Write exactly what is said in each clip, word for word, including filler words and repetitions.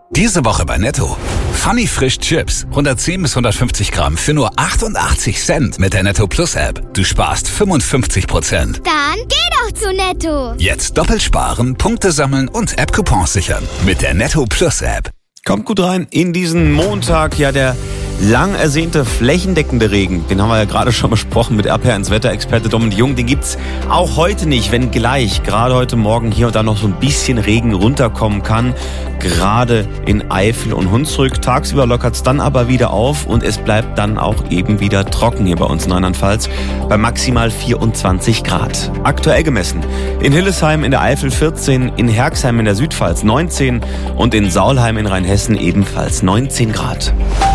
Diese Woche bei Netto. Funny Frisch Chips. hundertzehn bis hundertfünfzig Gramm für nur achtundachtzig Cent mit der Netto Plus App. Du sparst fünfundfünfzig Prozent. Dann geh doch zu Netto. Jetzt doppelt sparen, Punkte sammeln und App-Coupons sichern. Mit der Netto Plus App. Kommt gut rein in diesen Montag. Ja, der lang ersehnte flächendeckende Regen, den haben wir ja gerade schon besprochen mit R P R eins Wetterexperte Dominik Jung. Den gibt's auch heute nicht, wenn gleich gerade heute Morgen hier und da noch so ein bisschen Regen runterkommen kann. Gerade in Eifel und Hunsrück. Tagsüber lockert's dann aber wieder auf und es bleibt dann auch eben wieder trocken hier bei uns in Rheinland-Pfalz bei maximal vierundzwanzig Grad. Aktuell gemessen in Hillesheim in der Eifel vierzehn, in Herxheim in der Südpfalz neunzehn und in Saulheim in Rheinhessen ebenfalls neunzehn Grad.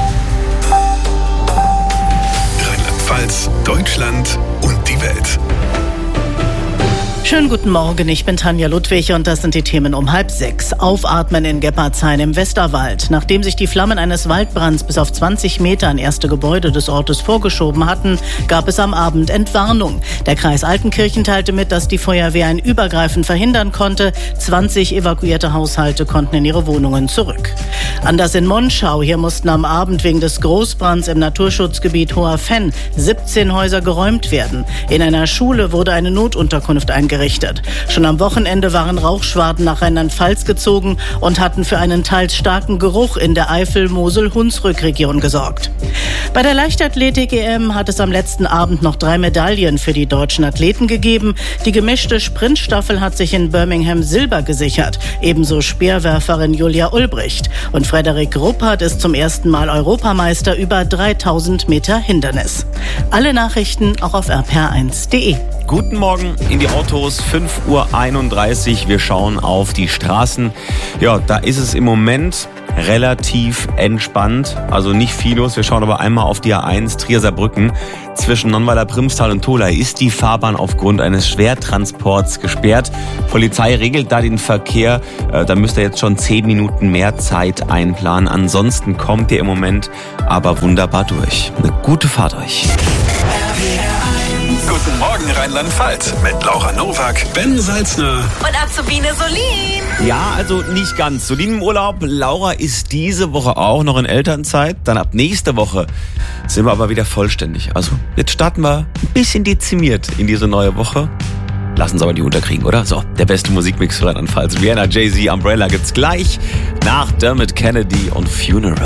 Rheinland-Pfalz, Deutschland und die Welt. Schönen guten Morgen, ich bin Tanja Ludwig und das sind die Themen um halb sechs. Aufatmen in Geppardshain im Westerwald. Nachdem sich die Flammen eines Waldbrands bis auf zwanzig Meter an erste Gebäude des Ortes vorgeschoben hatten, gab es am Abend Entwarnung. Der Kreis Altenkirchen teilte mit, dass die Feuerwehr ein Übergreifen verhindern konnte. zwanzig evakuierte Haushalte konnten in ihre Wohnungen zurück. Anders in Monschau. Hier mussten am Abend wegen des Großbrands im Naturschutzgebiet Hoher Fenn siebzehn Häuser geräumt werden. In einer Schule wurde eine Notunterkunft eingerichtet. Schon am Wochenende waren Rauchschwaden nach Rheinland-Pfalz gezogen und hatten für einen teils starken Geruch in der Eifel-Mosel-Hunsrück-Region gesorgt. Bei der Leichtathletik-E M hat es am letzten Abend noch drei Medaillen für die deutschen Athleten gegeben. Die gemischte Sprintstaffel hat sich in Birmingham Silber gesichert. Ebenso Speerwerferin Julia Ulbricht. Und Frederik Ruppert ist zum ersten Mal Europameister über dreitausend Meter Hindernis. Alle Nachrichten auch auf r p r eins punkt d e. Guten Morgen in die Autos, fünf Uhr einunddreißig. Wir schauen auf die Straßen. Ja, da ist es im Moment relativ entspannt. Also nicht viel los. Wir schauen aber einmal auf die A eins Trier-Saarbrücken. Zwischen Nonnweiler, Primstal und Tholey ist die Fahrbahn aufgrund eines Schwertransports gesperrt. Polizei regelt da den Verkehr. Da müsst ihr jetzt schon zehn Minuten mehr Zeit einplanen. Ansonsten kommt ihr im Moment aber wunderbar durch. Eine gute Fahrt euch. Guten Morgen Rheinland-Pfalz mit Laura Nowak, Ben Salzner und Azubine Solin. Ja, also nicht ganz. Solin im Urlaub. Laura ist diese Woche auch noch in Elternzeit. Dann ab nächste Woche sind wir aber wieder vollständig. Also jetzt starten wir ein bisschen dezimiert in diese neue Woche. Lassen Sie aber die unterkriegen, oder? So, der beste Musikmix für Rheinland-Pfalz. Rihanna, Jay-Z, Umbrella gibt's gleich nach Dermot Kennedy und Funeral.